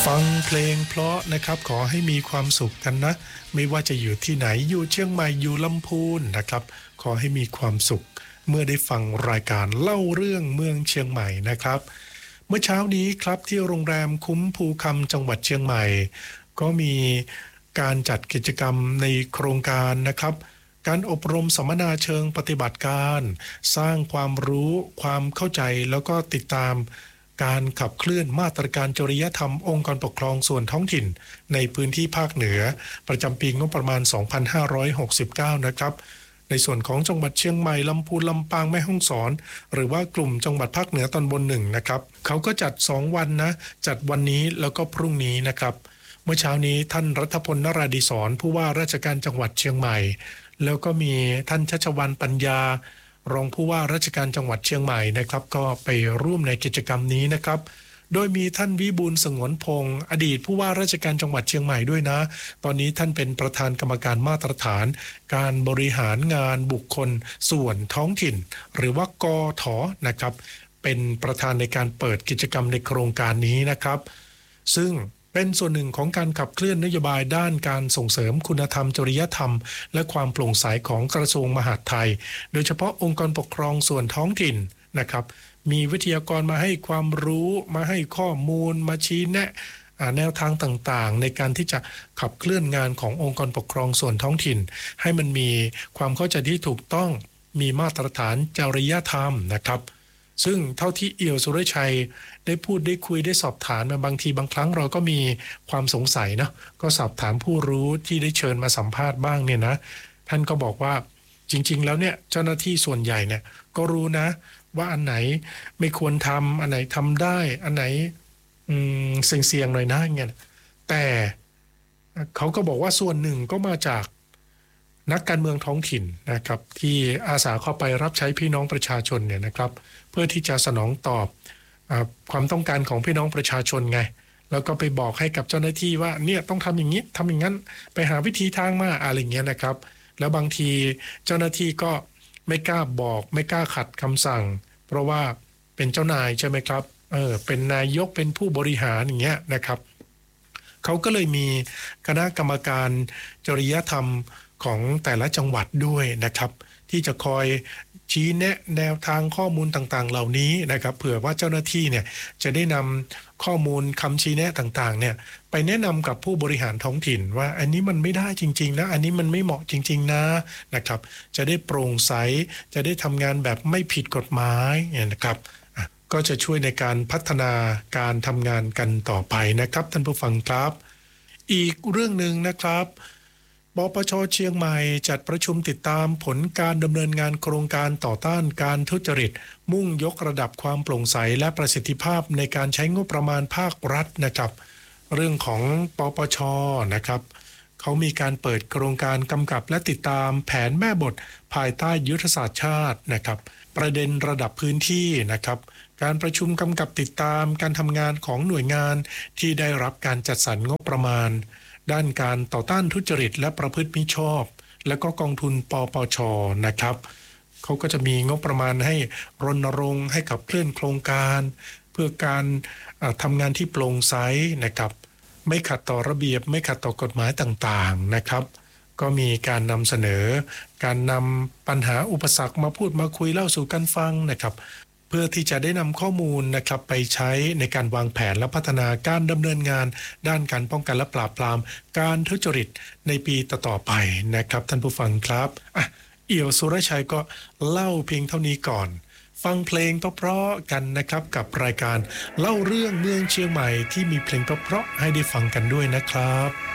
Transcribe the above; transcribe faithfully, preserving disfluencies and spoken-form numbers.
ฟังเพลงเพราะนะครับขอให้มีความสุขกันนะไม่ว่าจะอยู่ที่ไหนอยู่เชียงใหม่อยู่ลำพูนนะครับขอให้มีความสุขเมื่อได้ฟังรายการเล่าเรื่องเมืองเชียงใหม่นะครับเมื่อเช้านี้ครับที่โรงแรมคุ้มภูคำจังหวัดเชียงใหม่ก็มีการจัดกิจกรรมในโครงการนะครับการอบรมสัมมนาเชิงปฏิบัติการสร้างความรู้ความเข้าใจแล้วก็ติดตามการขับเคลื่อนมาตรการจริยธรรมองค์กรปกครองส่วนท้องถิ่นในพื้นที่ภาคเหนือประจำปีงบประมาณสองพันห้าร้อยหกสิบเก้านะครับในส่วนของจังหวัดเชียงใหม่ลำพูนลำปางแม่ฮ่องสอนหรือว่ากลุ่มจังหวัดภาคเหนือตอนบนหนึ่งนะครับเขาก็จัดสองวันนะจัดวันนี้แล้วก็พรุ่งนี้นะครับเมื่อเช้านี้ท่านรัฐพลนราธิศรผู้ว่าราชการจังหวัดเชียงใหม่แล้วก็มีท่านชัชวรรณปัญญารองผู้ว่าราชการจังหวัดเชียงใหม่นะครับก็ไปร่วมในกิจกรรมนี้นะครับโดยมีท่านวิบูลย์สงวนพงศ์อดีตผู้ว่าราชการจังหวัดเชียงใหม่ด้วยนะตอนนี้ท่านเป็นประธานกรรมการมาตรฐานการบริหารงานบุคคลส่วนท้องถิ่นหรือว่ากท.นะครับเป็นประธานในการเปิดกิจกรรมในโครงการนี้นะครับซึ่งเป็นส่วนหนึ่งของการขับเคลื่อนนโยบายด้านการส่งเสริมคุณธรรมจริยธรรมและความโปร่งใสของกระทรวงมหาดไทยโดยเฉพาะองค์กรปกครองส่วนท้องถิ่นนะครับมีวิทยากรมาให้ความรู้มาให้ข้อมูลมาชี้แนะแนวทางต่างๆในการที่จะขับเคลื่อนงานขององค์กรปกครองส่วนท้องถิ่นให้มันมีความเข้าใจที่ถูกต้องมีมาตรฐานจริยธรรมนะครับซึ่งเท่าที่เอี่ยวสุรชัยได้พูดได้คุยได้สอบถามมาบางทีบางครั้งเราก็มีความสงสัยนะก็สอบถามผู้รู้ที่ได้เชิญมาสัมภาษณ์บ้างเนี่ยนะท่านก็บอกว่าจริงๆแล้วเนี่ยเจ้าหน้าที่ส่วนใหญ่เนี่ยก็รู้นะว่าอันไหนไม่ควรทำอันไหนทำได้อันไหนอืมเสี่ยงๆหน่อยนะอย่างเงี้ยแต่เขาก็บอกว่าส่วนหนึ่งก็มาจากนักการเมืองท้องถิ่นนะครับที่อาสาเข้าไปรับใช้พี่น้องประชาชนเนี่ยนะครับเพื่อที่จะสนองตอบความต้องการของพี่น้องประชาชนไงแล้วก็ไปบอกให้กับเจ้าหน้าที่ว่าเนี่ยต้องทำอย่างนี้ทำอย่างนั้นไปหาวิธีทางมาอะไรเงี้ยนะครับแล้วบางทีเจ้าหน้าที่ก็ไม่กล้าบอกไม่กล้าขัดคำสั่งเพราะว่าเป็นเจ้านายใช่ไหมครับเออเป็นนายกเป็นผู้บริหารอย่างเงี้ยนะครับเขาก็เลยมีคณะกรรมการจริยธรรมของแต่ละจังหวัดด้วยนะครับที่จะคอยชี้แนะแนวทางข้อมูลต่างๆเหล่านี้นะครับเผื่อว่าเจ้าหน้าที่เนี่ยจะได้นำข้อมูลคำชี้แนะต่างๆเนี่ยไปแนะนำกับผู้บริหารท้องถิ่นว่าอันนี้มันไม่ได้จริงๆนะอันนี้มันไม่เหมาะจริงๆนะนะครับจะได้โปร่งใสจะได้ทำงานแบบไม่ผิดกฎหมายเนี่ยนะครับก็จะช่วยในการพัฒนาการทำงานกันต่อไปนะครับท่านผู้ฟังครับอีกเรื่องหนึ่งนะครับปปช.เชียงใหม่จัดประชุมติดตามผลการดำเนินงานโครงการต่อต้านการทุจริตมุ่งยกระดับความโปร่งใสและประสิทธิภาพในการใช้งบประมาณภาครัฐนะครับเรื่องของปปช.นะครับเขามีการเปิดโครงการกำกับและติดตามแผนแม่บทภายใต้ยุทธศาสตร์ชาตินะครับประเด็นระดับพื้นที่นะครับการประชุมกำกับติดตามการทำงานของหน่วยงานที่ได้รับการจัดสรรงบประมาณด้านการต่อต้านทุจริตและประพฤติมิชอบและก็กองทุนปปช.นะครับเขาก็จะมีงบประมาณให้รณรงค์ให้ขับเคลื่อนโครงการเพื่อการทำงานที่โปร่งใสนะครับไม่ขัดต่อระเบียบไม่ขัดต่อกฎหมายต่างๆนะครับก็มีการนำเสนอการนำปัญหาอุปสรรคมาพูดมาคุยเล่าสู่กันฟังนะครับเพื่อที่จะได้นำข้อมูลนะครับไปใช้ในการวางแผนและพัฒนาการดำเนินงานด้านการป้องกันและปราบปรามการทุจริตในปีต่อๆไปนะครับท่านผู้ฟังครับอ่ะเอี่ยวสุรชัยก็เล่าเพียงเท่านี้ก่อนฟังเพลงเพราะๆกันนะครับกับรายการเล่าเรื่องเมืองเชียงใหม่ที่มีเพลงเพราะๆให้ได้ฟังกันด้วยนะครับ